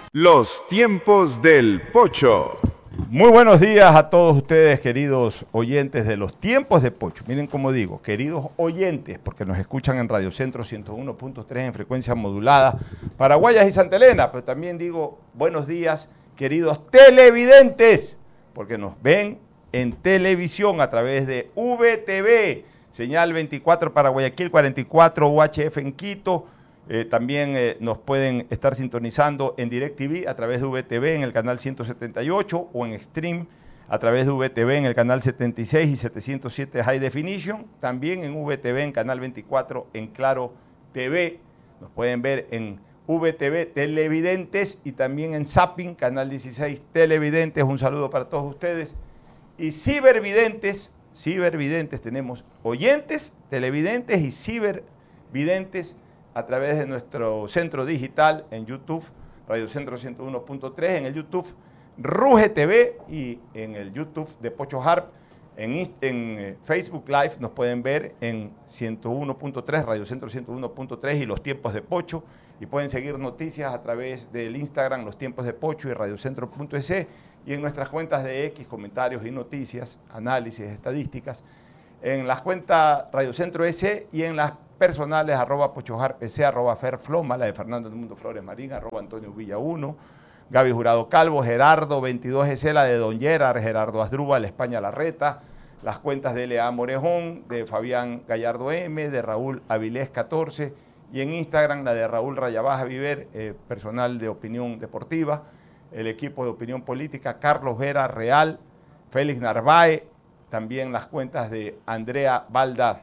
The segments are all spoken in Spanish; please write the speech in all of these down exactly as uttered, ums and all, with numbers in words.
Los tiempos del Pocho. Muy buenos días a todos ustedes, queridos oyentes de Los Tiempos de Pocho. Miren cómo digo, queridos oyentes, porque nos escuchan en Radio Centro ciento uno punto tres en frecuencia modulada, Paraguayas y Santa Elena, pero también digo buenos días, queridos televidentes, porque nos ven en televisión a través de V T V, señal veinticuatro para Guayaquil, cuarenta y cuatro U H F en Quito. Eh, también eh, nos pueden estar sintonizando en DirecTV a través de V T V en el canal ciento setenta y ocho o en Stream a través de V T V en el canal setenta y seis y setecientos siete High Definition. También en V T V en canal veinticuatro en Claro T V. Nos pueden ver en V T V Televidentes y también en Zapping, canal dieciséis Televidentes. Un saludo para todos ustedes. Y cibervidentes, cibervidentes, tenemos oyentes, televidentes y cibervidentes a través de nuestro centro digital en YouTube, Radio Centro ciento uno punto tres, en el YouTube Ruge T V y en el YouTube de Pocho Harp. En, en Facebook Live nos pueden ver en ciento uno punto tres, Radio Centro ciento uno punto tres y Los Tiempos de Pocho. Y pueden seguir noticias a través del Instagram Los Tiempos de Pocho y radiocentro punto es y en nuestras cuentas de X, comentarios y noticias, análisis, estadísticas, en las cuentas Radio Centro S y en las personales, arroba pochoharpc, arroba ferfloma, la de Fernando del Mundo Flores Marín, arroba Antonio Villa uno, Gaby Jurado Calvo, Gerardo veintidós S, la de Don Gerard, Gerardo Asdrúbal, España Larreta, las cuentas de L A Morejón, de Fabián Gallardo M, de Raúl Avilés catorce, y en Instagram la de Raúl Rayabaja Viver, eh, personal de opinión deportiva, el equipo de opinión política, Carlos Vera Real, Félix Narváez, también las cuentas de Andrea Balda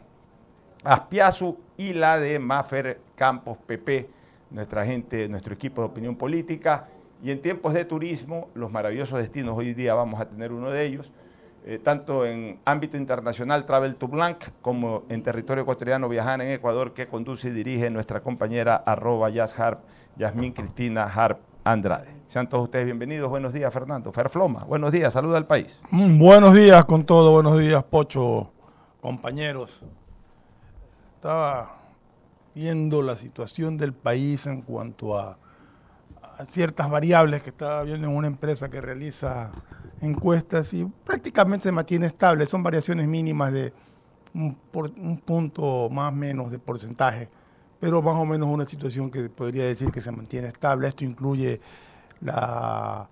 Aspiazu y la de Mafer Campos P P, nuestra gente, nuestro equipo de opinión política. Y en tiempos de turismo, los maravillosos destinos, hoy día vamos a tener uno de ellos, eh, tanto en ámbito internacional, Travel to Blanc, como en territorio ecuatoriano, Viajar en Ecuador, que conduce y dirige nuestra compañera arroba Jazz Harp, Yasmín Cristina Harp Andrade. Sean todos ustedes bienvenidos. Buenos días, Fernando. Ferfloma, buenos días, saluda al país. Mm, buenos días con todo, buenos días, Pocho, compañeros. Estaba viendo la situación del país en cuanto a, a ciertas variables que estaba viendo en una empresa que realiza encuestas y prácticamente se mantiene estable. Son variaciones mínimas de un, por, un punto más o menos de porcentaje, pero más o menos una situación que podría decir que se mantiene estable. Esto incluye la,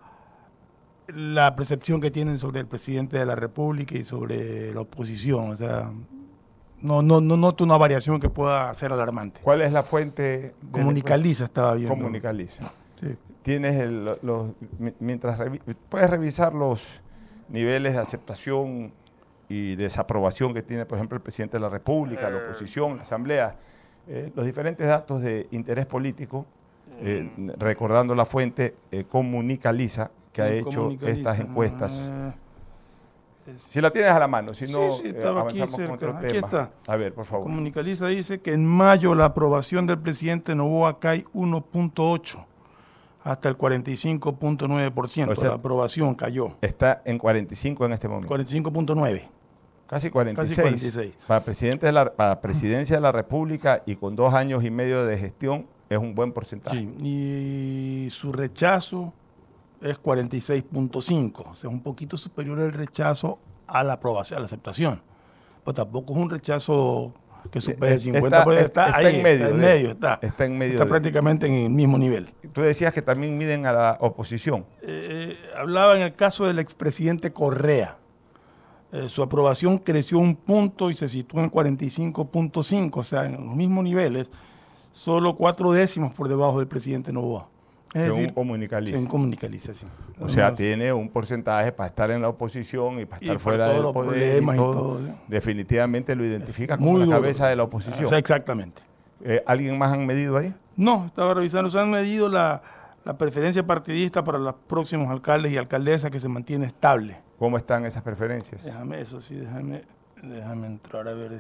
la percepción que tienen sobre el presidente de la República y sobre la oposición. O sea, no, no, no noto una variación que pueda ser alarmante. ¿Cuál es la fuente? Comunicaliza estaba viendo. Comunicaliza. Sí. Tienes el, los, mientras revi, puedes revisar los niveles de aceptación y desaprobación que tiene, por ejemplo, el presidente de la República, la oposición, la Asamblea, eh, los diferentes datos de interés político, eh, recordando la fuente eh, Comunicaliza, que ha hecho estas encuestas. Uh, si la tienes a la mano, si no, sí, sí, estaba eh, avanzamos aquí cerca. con otro Aquí tema. está. A ver, por favor. Comunicaliza dice que en mayo la aprobación del presidente Noboa cae uno punto ocho hasta el cuarenta y cinco punto nueve por ciento. O sea, la aprobación cayó. Está en cuarenta y cinco en este momento. cuarenta y cinco punto nueve. Casi cuarenta y seis. Casi cuarenta y seis. Para, presidente de la, para presidencia de la República y con dos años y medio de gestión es un buen porcentaje. Sí, y su rechazo es cuarenta y seis punto cinco, o sea, un poquito superior el rechazo a la aprobación, a la aceptación. Pero tampoco es un rechazo que supere el cincuenta por ciento, está, está, está ahí, en medio, está en medio, está, está, en medio está de... prácticamente en el mismo nivel. Tú decías que también miden a la oposición. Eh, hablaba en el caso del expresidente Correa. Eh, su aprobación creció un punto y se situó en cuarenta y cinco punto cinco, o sea, en los mismos niveles, solo cuatro décimos por debajo del presidente Noboa. Es según decir, Comunicaliza. Según Comunicaliza, sí. O Además, sea, tiene un porcentaje para estar en la oposición y para estar y fuera del poder y todo. Y todo ¿sí? Definitivamente lo identifica como la cabeza de la oposición. O sea, exactamente. Eh, ¿Alguien más han medido ahí? No, estaba revisando. Se han medido la, la preferencia partidista para los próximos alcaldes y alcaldesas, que se mantiene estable. ¿Cómo están esas preferencias? Déjame eso, sí, déjame, déjame entrar a ver.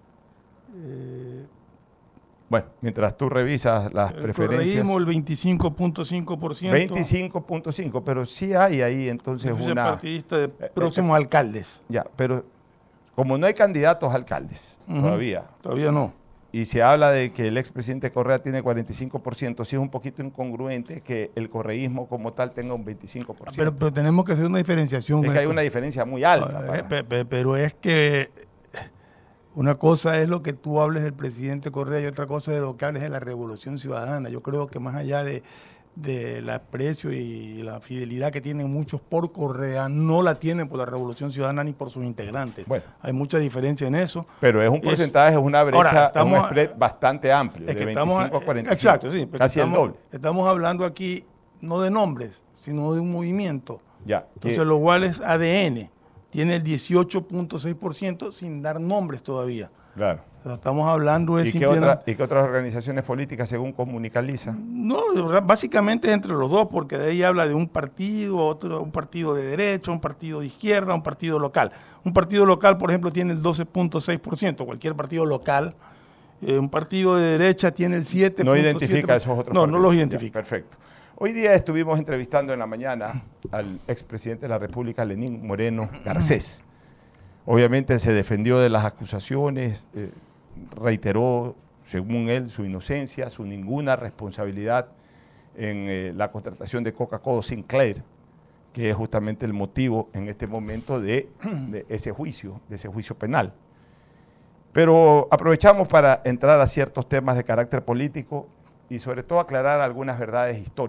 Eh, Bueno, mientras tú revisas las el preferencias... el veinticinco punto cinco por ciento. veinticinco punto cinco, pero sí hay ahí entonces una... partidista de próximos eh, alcaldes. Ya, pero como no hay candidatos a alcaldes, uh-huh. todavía... Todavía no. y se habla de que el expresidente Correa tiene cuarenta y cinco por ciento, sí es un poquito incongruente que el correísmo como tal tenga un veinticinco por ciento. Pero, pero tenemos que hacer una diferenciación. Es que hay una diferencia muy alta. Eh, pe, pe, pero es que una cosa es lo que tú hables del presidente Correa y otra cosa es lo que hables de la Revolución Ciudadana. Yo creo que más allá de del aprecio y la fidelidad que tienen muchos por Correa, no la tienen por la Revolución Ciudadana ni por sus integrantes. Bueno, hay mucha diferencia en eso. Pero es un porcentaje, es, es una brecha, ahora, estamos, un spread bastante amplio, es que de estamos, veinticinco a cuarenta y cinco. Exacto, sí. Casi estamos, el doble. Estamos hablando aquí no de nombres, sino de un movimiento. Ya. Entonces, que, lo cual es A D N. Tiene el dieciocho punto seis por ciento sin dar nombres todavía. Claro. O sea, estamos hablando de ¿Y qué, otra, ¿Y qué otras organizaciones políticas, según Comunicaliza? No, básicamente entre los dos, porque de ahí habla de un partido, otro, un partido de derecha, un partido de izquierda, un partido local. Un partido local, por ejemplo, tiene el doce punto seis por ciento, cualquier partido local. Eh, un partido de derecha tiene el siete punto siete por ciento. No identifica esos otros No, partidos. no los identifica. Ya, perfecto. Hoy día estuvimos entrevistando en la mañana al expresidente de la República, Lenín Moreno Garcés. Obviamente se defendió de las acusaciones, eh, reiteró, según él, su inocencia, su ninguna responsabilidad en eh, la contratación de Coca-Cola Sinclair, que es justamente el motivo en este momento de, de ese juicio, de ese juicio penal. Pero aprovechamos para entrar a ciertos temas de carácter político y sobre todo aclarar algunas verdades históricas.